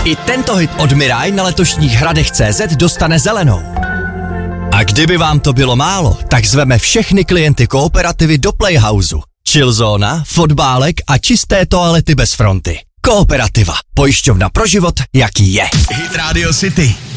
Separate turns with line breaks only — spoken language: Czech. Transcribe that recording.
I tento hit od Mirai na letošních Hradech.cz dostane zelenou. A kdyby vám to bylo málo, tak zveme všechny klienty Kooperativy do Playhouse. Chillzóna, fotbálek a čisté toalety bez fronty. Kooperativa. Pojišťovna pro život, jaký je.
Hit Radio City.